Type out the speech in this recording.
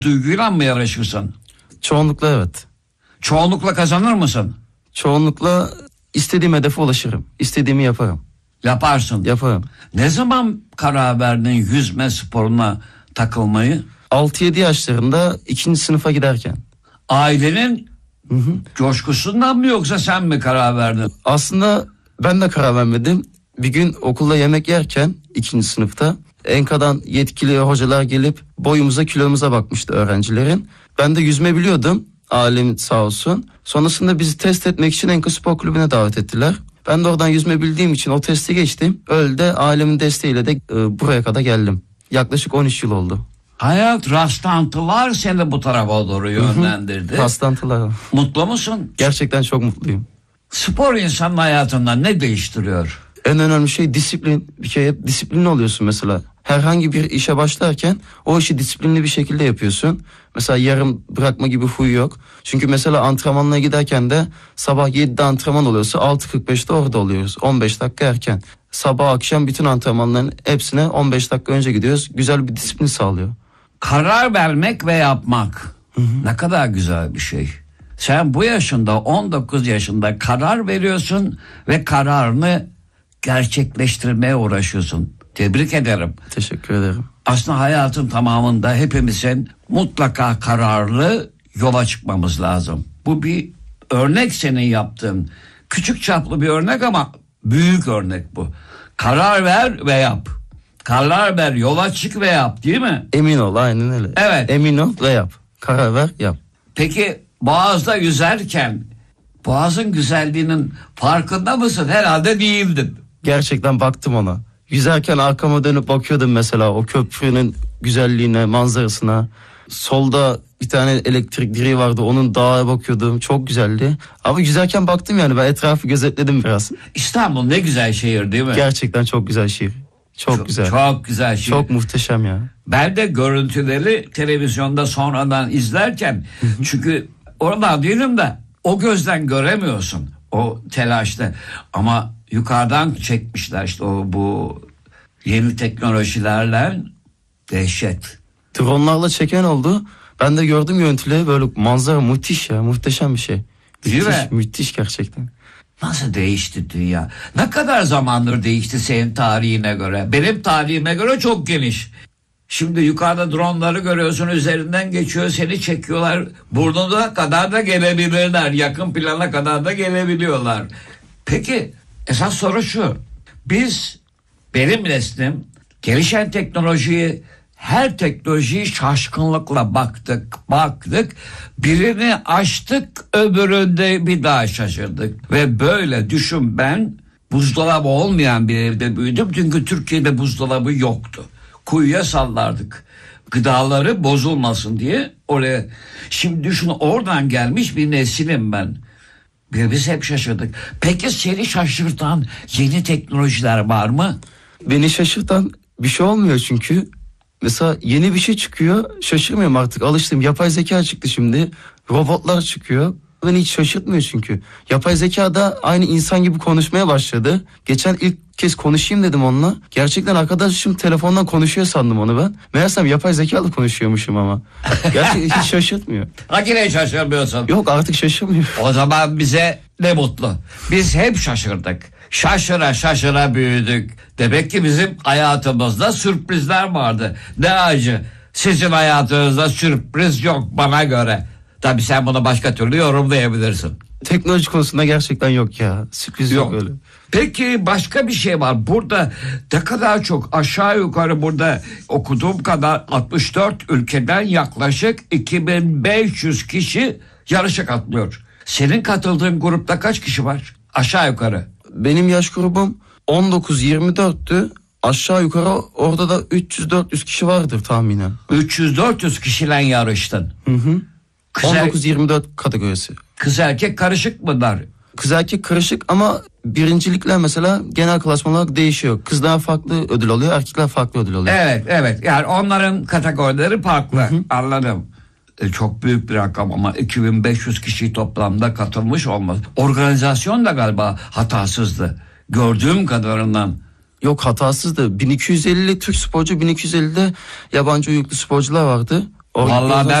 duyguyla mı yarışırsın? Çoğunlukla evet. Çoğunlukla kazanır mısın? Çoğunlukla istediğim hedefe ulaşırım. İstediğimi yaparım. Yaparsın. Yaparım. Ne zaman karar verdin yüzme sporuna takılmayı? 6-7 yaşlarında 2. sınıfa giderken. Ailenin coşkusundan mı yoksa sen mi karar verdin? Aslında ben de karar vermedim. Bir gün okulda yemek yerken 2. sınıfta Enka'dan yetkili hocalar gelip boyumuza kilomuza bakmıştı öğrencilerin. Ben de yüzme biliyordum. Ailem sağ olsun. Sonrasında bizi test etmek için Enka Spor Kulübü'ne davet ettiler. Ben de oradan yüzme bildiğim için o testi geçtim. Öyle de ailemin desteğiyle de buraya kadar geldim. Yaklaşık 13 yıl oldu. Hayat rastlantılar seni bu tarafa doğru yönlendirdi. Rastlantılar. Mutlu musun? Gerçekten çok mutluyum. Spor insanın hayatında ne değiştiriyor? En önemli şey disiplin. Bir kere hep disiplinli oluyorsun mesela. Herhangi bir işe başlarken o işi disiplinli bir şekilde yapıyorsun. Mesela yarım bırakma gibi huy yok. Çünkü mesela antrenmanına giderken de sabah 7'de antrenman oluyorsa 6.45'te orada oluyoruz. 15 dakika erken. Sabah akşam bütün antrenmanların hepsine 15 dakika önce gidiyoruz. Güzel bir disiplin sağlıyor. Karar vermek ve yapmak. Ne kadar güzel bir şey. Sen bu yaşında 19 yaşında karar veriyorsun ve kararını gerçekleştirmeye uğraşıyorsun. Tebrik ederim. Teşekkür ederim. Aslında hayatın tamamında hepimizin mutlaka kararlı yola çıkmamız lazım. Bu bir örnek senin yaptığın. Küçük çaplı bir örnek ama büyük örnek bu. Karar ver ve yap. Karar ver, yola çık ve yap, değil mi? Emin ol, aynen öyle. Evet. Emin ol ve yap. Karar ver, yap. Peki Boğaz'da yüzerken Boğaz'ın güzelliğinin farkında mısın? Herhalde değildin. Gerçekten baktım ona. Yüzerken arkama dönüp bakıyordum mesela o köprünün güzelliğine, manzarasına. Solda bir tane elektrik direği vardı, onun dağa bakıyordum, çok güzeldi. Ama yüzerken baktım, yani ben etrafı gözetledim biraz. İstanbul ne güzel şehir, değil mi? Gerçekten çok güzel şehir. Çok güzel. Çok güzel şehir. Çok muhteşem ya. Ben de görüntüleri televizyonda sonradan izlerken çünkü oradan değilim de o gözden göremiyorsun o telaşta, ama yukarıdan çekmişler işte bu yeni teknolojilerle, dehşet. Dronlarla çeken oldu. Ben de gördüm görüntüleri, böyle manzara müthiş ya, muhteşem bir şey. Müthiş, müthiş gerçekten. Nasıl değişti dünya? Ne kadar zamandır değişti senin tarihine göre? Benim tarihime göre çok geniş. Şimdi yukarıda dronları görüyorsun, üzerinden geçiyor, seni çekiyorlar. Burnuna kadar da gelebilirler. Yakın plana kadar da gelebiliyorlar. Peki esas soru şu. Benim neslim gelişen teknolojiyi, her teknolojiyi şaşkınlıkla baktık. Birini açtık, öbüründe bir daha şaşırdık. Ve böyle düşün, ben buzdolabı olmayan bir evde büyüdüm. Çünkü Türkiye'de buzdolabı yoktu. Kuyuya sallardık. Gıdaları bozulmasın diye oraya. Şimdi düşün, oradan gelmiş bir nesilim ben. Biz hep şaşırdık. Peki seni şaşırtan yeni teknolojiler var mı? Beni şaşırtan bir şey olmuyor çünkü. Mesela yeni bir şey çıkıyor, şaşırmıyorum artık, alıştım. Yapay zeka çıktı şimdi, robotlar çıkıyor. Beni hiç şaşırtmıyor çünkü. Yapay zeka da aynı insan gibi konuşmaya başladı. Geçen ilk kez konuşayım dedim onunla. Gerçekten arkadaşım telefondan konuşuyor sandım onu ben. Meğersem yapay zekalı konuşuyormuşum ama. Gerçekten hiç şaşırtmıyor. Yine şaşırmıyorsun. Yok, artık şaşırmıyor. O zaman bize ne mutlu. Biz hep şaşırdık. Şaşıra şaşıra büyüdük. Demek ki bizim hayatımızda sürprizler vardı. Ne acı. Sizin hayatınızda sürpriz yok bana göre. Tabii sen bunu başka türlü yorumlayabilirsin. Teknoloji konusunda gerçekten yok ya. Sürpriz yok öyle. Peki başka bir şey var. Burada ne kadar çok, aşağı yukarı burada okuduğum kadar 64 ülkeden yaklaşık 2500 kişi yarışa katılıyor. Senin katıldığın grupta kaç kişi var? Aşağı yukarı. Benim yaş grubum 19-24'tü. Aşağı yukarı orada da 300-400 kişi vardır tahminen. 300-400 kişiyle yarıştın. 19-24 kategorisi. Kız erkek karışık mılar? Kız erkek karışık ama birincilikler mesela genel klasman olarak değişiyor. Kızlar farklı ödül alıyor, erkekler farklı ödül alıyor. Evet. Yani onların kategorileri farklı. Anladım. Çok büyük bir rakam ama 2500 kişi toplamda katılmış olmaz. Organizasyon da galiba hatasızdı. Gördüğüm kadarından. Yok, hatasızdı. 1250 Türk sporcu, 1250'de yabancı uyruklu sporcular vardı. Orada Vallahi ben